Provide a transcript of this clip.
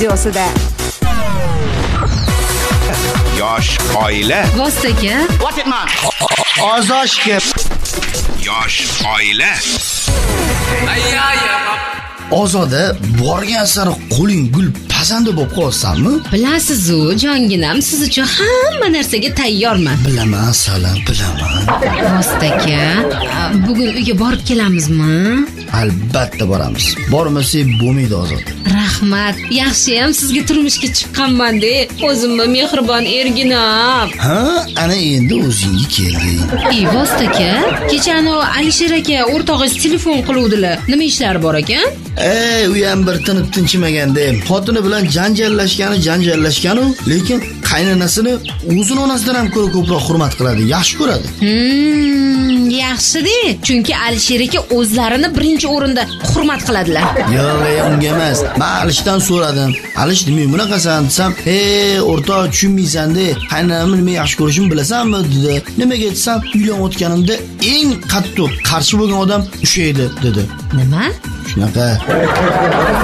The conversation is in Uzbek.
studiosida. Yosh oila. Vostaka. What it man? Ozoshga. Yosh oila. Ozoda borgan sari qo'ling gul pasanda bo'lib qolsanmi? Bilasiz-ku, jonginam, siz uchun hamma narsaga tayyorman. Bilaman, Salam, bilaman. Vostaka, bugun uyga borib kelamizmi? Albatta boramiz. Bormasak bo'lmaydi Ozoda. Rahmat. Yaxshiyam sizga turmushga chiqqanman-da. O'zimni mehribon erginam. Ha, ana endi o'zingga kelding. Vostaka, kechani Alisher aka o'rtog'ingiz telefon qiluvdilar. Nima ishlari bor ekan? U ham bir tinib tinchimaganda. Xotini bilan janjallashganu, lekin qaynonasini o'zini onasidan ham ko'proq hurmat qiladi, yaxshi ko'radi. Yaxshi-da, chunki Alisher aka o'zlarini birinchi o'rinda hurmat qiladilar. Yo'q, unga emas. Men Alishdan so'radim. Alish nima bunaqasan desam, o'rtoq tushunmaysan-da, qaynonamni nima yaxshi ko'rishimni bilasanmi dedi. Nimaga desam, uylanayotganimda eng qattiq qarshi bo'lgan odam o'sha edi dedi. Nima? Shunaqa.